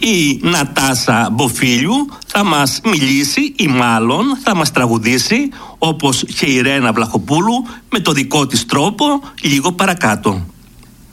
η Νατάσα Μποφίλιου θα μας μιλήσει ή μάλλον θα μας τραγουδήσει, όπως και η Ρένα Βλαχοπούλου, με το δικό της τρόπο λίγο παρακάτω.